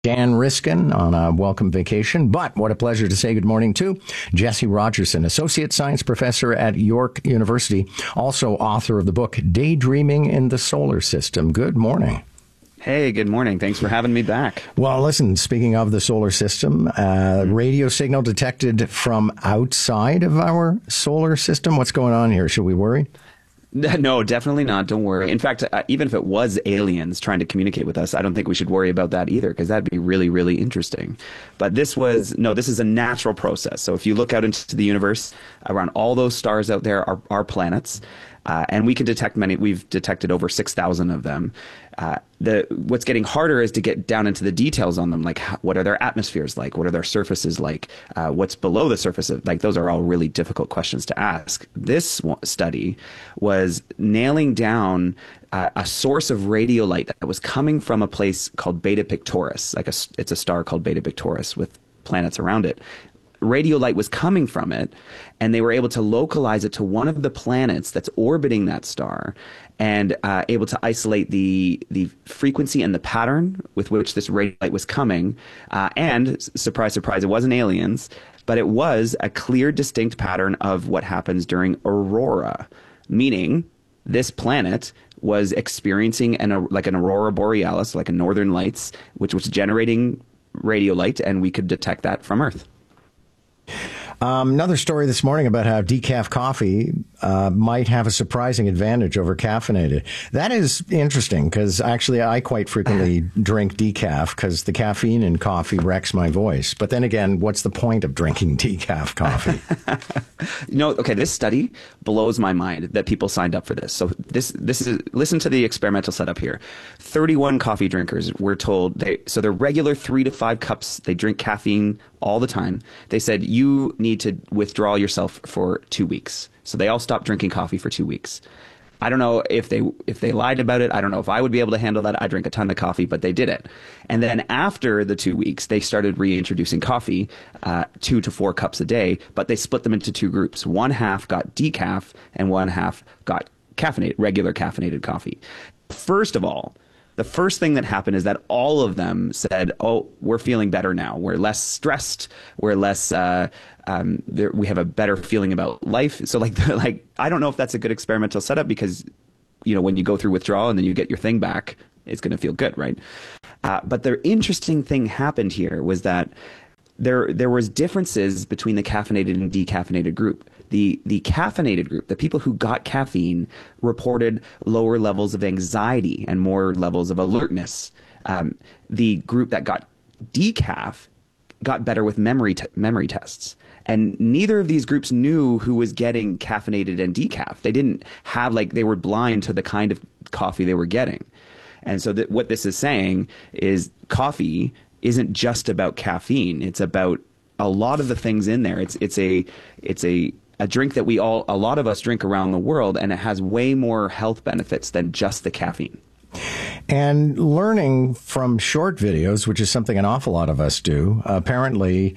Dan Riskin on a welcome vacation, but what a pleasure to say good morning to Jesse Rogerson, Associate Science Professor at York University, also author of the book Daydreaming in the Solar System. Good morning. Hey, good morning. Thanks for having me back. Well, listen, speaking of the solar system, radio signal detected from outside of our solar system. What's going on here? Should we worry? No, definitely not. Don't worry. In fact, even if it was aliens trying to communicate with us, I don't think we should worry about that either, because that'd be really, really interesting. But this is a natural process. So if you look out into the universe, around all those stars out there are planets. And we can detect many. We've detected over 6,000 of them. What's getting harder is to get down into the details on them, like what are their atmospheres like? What are their surfaces like? What's below the surface? Those are all really difficult questions to ask. This study was nailing down a source of radiolight that was coming from a place called Beta Pictoris. It's a star called Beta Pictoris with planets around it. Radiolight was coming from it, and they were able to localize it to one of the planets that's orbiting that star, and able to isolate the frequency and the pattern with which this radiolight was coming. And surprise, surprise, it wasn't aliens, but it was a clear, distinct pattern of what happens during aurora, meaning this planet was experiencing an aurora borealis, like a northern lights, which was generating radiolight, and we could detect that from Earth. Another story this morning about how decaf coffee might have a surprising advantage over caffeinated. That is interesting because actually I quite frequently drink decaf because the caffeine in coffee wrecks my voice. But then again, what's the point of drinking decaf coffee? Okay, this study blows my mind that people signed up for this. So this is, listen to the experimental setup here. 31 coffee drinkers were told they're regular 3 to 5 cups. They drink caffeine all the time. They said you need to withdraw yourself for 2 weeks. So they all stopped drinking coffee for 2 weeks. I don't know if they lied about it. I don't know if I would be able to handle that. I drink a ton of coffee, but they did it. And then after the 2 weeks, they started reintroducing coffee, 2 to 4 cups a day, but they split them into 2 groups. One half got decaf and one half got regular caffeinated coffee. First of all, the first thing that happened is that all of them said, "Oh, we're feeling better now. We're less stressed. We're less. We have a better feeling about life." So, I don't know if that's a good experimental setup because, when you go through withdrawal and then you get your thing back, it's going to feel good, right? But the interesting thing happened here was that there was differences between the caffeinated and decaffeinated group. The caffeinated group, the people who got caffeine, reported lower levels of anxiety and more levels of alertness. The group that got decaf got better with memory tests. And neither of these groups knew who was getting caffeinated and decaf. They didn't have, they were blind to the kind of coffee they were getting. And so what this is saying is coffee isn't just about caffeine. It's about a lot of the things in there. It's a drink that a lot of us drink around the world, and it has way more health benefits than just the caffeine. And learning from short videos, which is something an awful lot of us do, apparently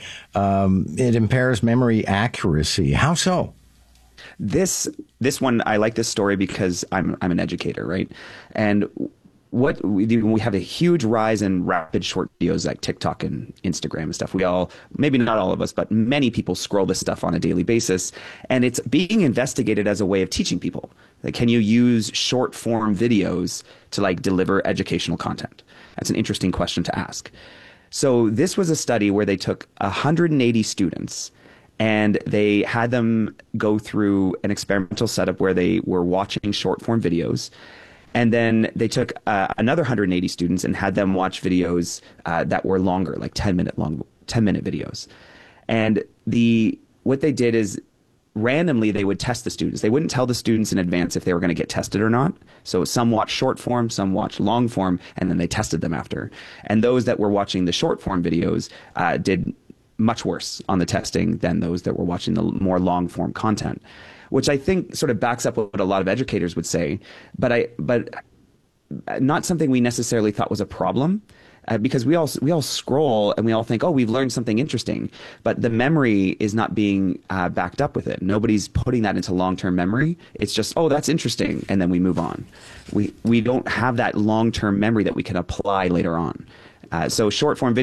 it impairs memory accuracy. How so? This one, I like this story because I'm an educator, right? And what we do, we have a huge rise in rapid short videos like TikTok and Instagram and stuff. We all, maybe not all of us, but many people scroll this stuff on a daily basis. And it's being investigated as a way of teaching people. Can you use short form videos to deliver educational content? That's an interesting question to ask. So this was a study where they took 180 students and they had them go through an experimental setup where they were watching short form videos. And then they took another 180 students and had them watch videos that were longer, like 10-minute videos. And what they did is randomly they would test the students. They wouldn't tell the students in advance if they were going to get tested or not. So some watched short form, some watched long form, and then they tested them after. And those that were watching the short form videos did much worse on the testing than those that were watching the more long form content, which I think sort of backs up what a lot of educators would say, but not something we necessarily thought was a problem. Because we all scroll and we all think, oh, we've learned something interesting, but the memory is not being backed up with it. Nobody's putting that into long-term memory. It's just, oh, that's interesting, and then we move on. We don't have that long-term memory that we can apply later on. So short form